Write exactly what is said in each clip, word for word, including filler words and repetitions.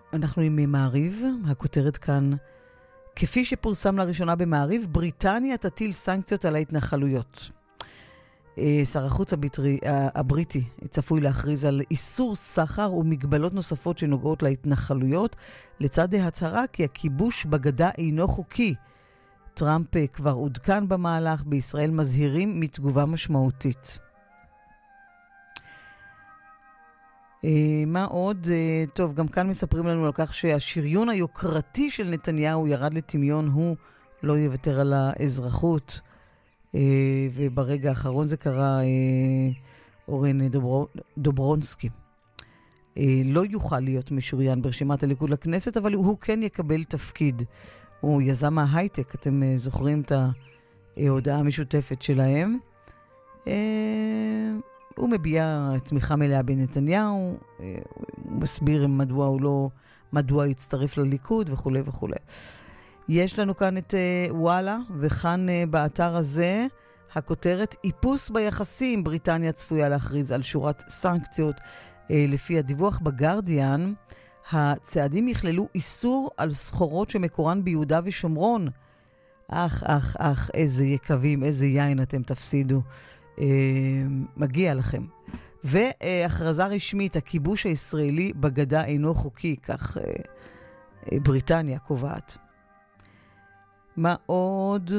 אנחנו עם מעריב, הכותרת כאן, כפי שפורסם לראשונה במעריב, בריטניה תטיל סנקציות על ההתנחלויות. שר החוץ הבריטי, הבריטי צפוי להכריז על איסור סחר ומגבלות נוספות שנוגעות להתנחלויות, לצד ההצהרה כי הכיבוש בגדה אינו חוקי. טראמפ כבר עודכן במהלך, בישראל מזהירים מתגובה משמעותית. מה עוד? טוב, גם כאן מספרים לנו על כך שהשריון היוקרתי של נתניהו ירד לטמיון, הוא לא יוותר על האזרחות. וברגע האחרון זה קרה, אורן דובר, דוברונסקי לא יוכל להיות משוריין ברשימת הליכוד לכנסת, אבל הוא כן יקבל תפקיד. הוא יזם ההייטק, אתם זוכרים את ההודעה המשותפת שלהם. הוא מביע תמיכה מלאה בנתניהו, הוא מסביר מדוע הוא לא, מדוע יצטרף לליכוד וכו' וכו'. יש לנו כאן את וואלה, וכאן באתר הזה הכותרת, איפוס ביחסים, בריטניה צפויה להכריז על שורת סנקציות. לפי הדיווח בגרדיאן, הצעדים יכללו איסור על סחורות שמקורן ביהודה ושומרון. אך, אך, אך, איזה יקבים, איזה יין אתם תפסידו. מגיע לכם. והכרזה רשמית, הכיבוש הישראלי בגדה אינו חוקי, כך בריטניה קובעת. מה עוד?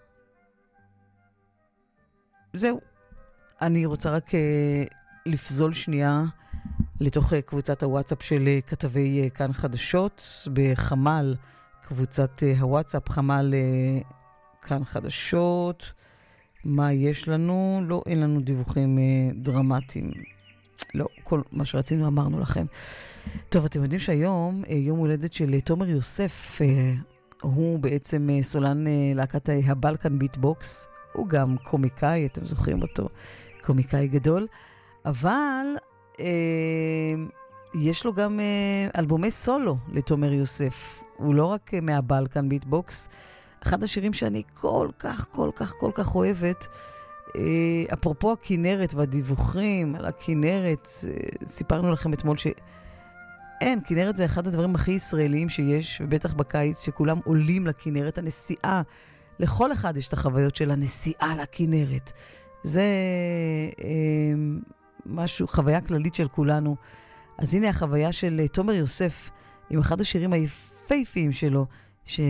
זהו. אני רוצה רק לפזול שנייה לתוך קבוצת הוואטסאפ של כתבי כאן חדשות, בחמ"ל, קבוצת הוואטסאפ, חמ"ל כאן חדשות. מה יש לנו? לא, אין לנו דיווחים דרמטיים. לא, כל מה שרצינו אמרנו לכם. טוב, אתם יודעים שהיום, יום הולדת של תומר יוסף, הוא בעצם סולן להקת הבלקן ביטבוקס, הוא גם קומיקאי, אתם זוכרים אותו, קומיקאי גדול, אבל אה, יש לו גם אה, אלבומי סולו לתומר יוסף, הוא לא רק מהבלקן ביטבוקס, אחד השירים שאני כל כך, כל כך, כל כך אוהבת, אה, אפרופו הכינרת והדיווחים על הכינרת, אה, סיפרנו לכם אתמול ש... אין, כינרת זה אחד הדברים הכי ישראליים שיש, ובטח בקיץ שכולם עולים לכינרת, הנסיעה, לכל אחד יש את החוויות של הנסיעה לכינרת. זה אה, משהו, חוויה כללית של כולנו. אז הנה החוויה של תומר יוסף, עם אחד השירים היפהפיים שלו,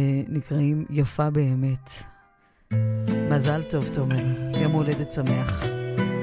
שנקראים יפה באמת. מזל טוב תומר, יום הולדת שמח.